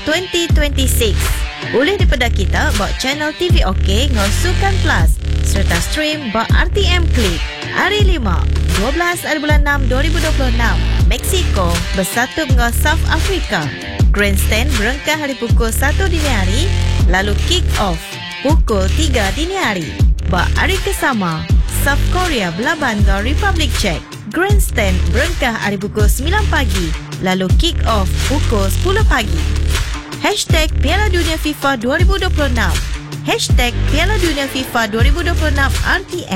2026. Boleh dipedak kita buat channel TV OK ngau Sukan Plus serta stream buat RTM Klik. Hari 5, 12 hari bulan 6 2026, Mexico bersatu dengan South Africa. Grandstand berengkah hari pukul 1 dini hari, lalu kick off pukul 3 dini hari. Ba hari kesama, South Korea berlaban dengan Republic Czech. Grandstand berengkah hari pukul 9 pagi, lalu kick off pukul 10 pagi. Hashtag Piala Dunia FIFA 2026. Hashtag Piala Dunia FIFA 2026 RTM.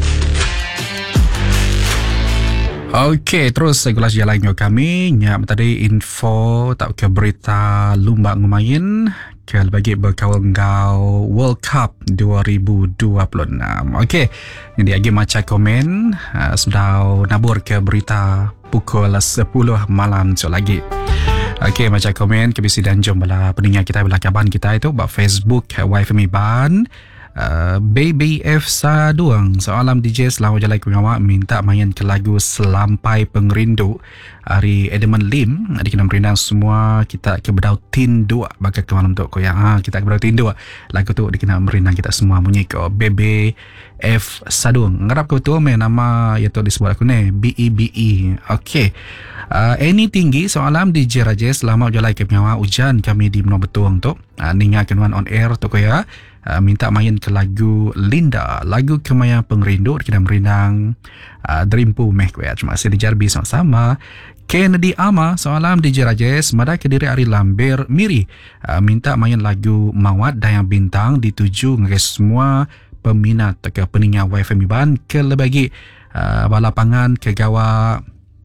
Okey, terus regulasi jalan dengan kami. Nyap tadi info tak ke berita lumba ngemain ke bagi berkawal ngau World Cup 2026. Okey, jadi lagi macam komen sudah nabur ke berita pukul 10 malam so lagi. Okey, macam komen ke bisi dan jom bala pendengar kita bala kaban kita itu buat Facebook YFM Ban. Baby F Saduang soalam DJ selamat jalan awak minta main ke lagu Selampai Pengerindu hari Edmund Lim di kena merindang semua kita ke bedau tindu bakal ke malam tu ko yang kita ke bedau tindu lagu tu di kena merindang kita semua bunyi ko Baby F Saduang ngarap ke betul main nama iaitu disebut aku ni BEBE. Okey, Any tinggi soalam DJ Rajesh selamat jalan ke awak hujan kami di Menua Betuang tu ninga kenuan on air tu ko ya. Minta main ke lagu Linda, lagu Kemaya Pengerindu kita merindang Dreampu meh ko ya. Terima kasih DJ Arbi sama-sama. Kennedy Ama soalam DJ Rajesh mada Kediri Ari Lambir Miri minta main lagu Mawat Dayang Bintang dituju ngai semua peminat ke peninggal YFM Ban ke lebagi balapangan ke gawa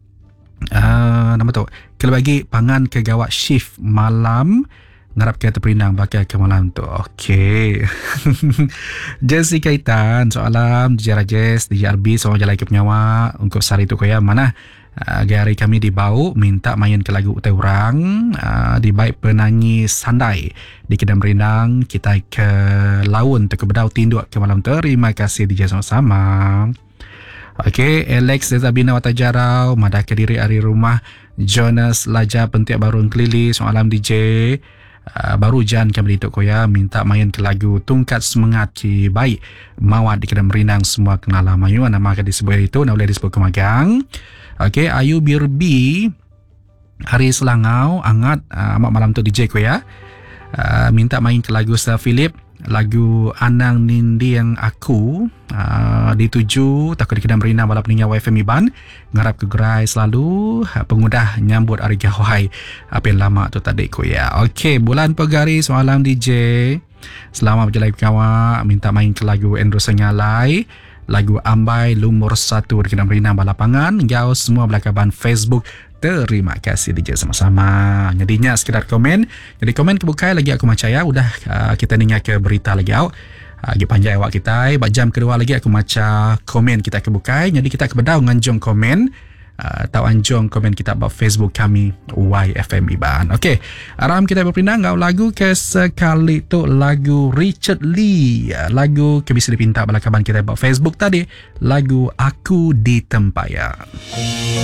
nama tu ke lebagi pangan ke gawa shift malam ngarap kita perinang pakai ke malam tu. Okey. Jesse Kaitan soalam DJ Rajesh DJ Arbi soal jalan ke penyawa untuk sari tu kaya mana hari kami di bau minta main ke lagu utai orang di baik penanyi sandai di kedam rindang kita ke laun tu ke bedau tinduk ke malam tu. Terima kasih DJ sama-sama. Okey, Alex Zabina Watajarau mada Kediri hari rumah Jonas Laja Pentiak Baru Kelili soalam DJ baru jan kami di Tokoya minta main ke lagu Tungkat Semangat ci baik mawat di kedam rinang semua kenal mayu nama akan disebut itu nak boleh disebut kemagang. Okey, Ayu Birbi hari Selangau angat amat malam tu DJ ko ya. Minta main ke lagu Sir Philip lagu Anang Nindi Yang Aku dituju takut di kedam rina balap peninggal YFM Ban ngarap ke gerai selalu pengudah nyambut hari gahwai apa yang lama tu tadi ko ya. Okey, bulan pegari soalam DJ selamat berjalan kawan minta main ke lagu Andrew Sengalai lagu Ambai Lumur 1 di kedam rina balapangan jauh semua belakaban Facebook. Terima kasih DJ sama-sama. Jadinya sekedar komen. Jadi komen kebukai lagi aku macam ya. Udah kita dengar ke berita lagi awak. Lagi panjang awak kita. Jam kedua lagi aku macam komen kita kebukai. Jadi kita kebedau nganjung komen. Tahu anjung komen kita buat Facebook kami YFM Iban. Okey. Aram kita berpindah ngau lagu ke sekali tu lagu Richard Lee. Lagu ke bisa dipinta balakaban kita buat Facebook tadi. Lagu Aku di Tempayan.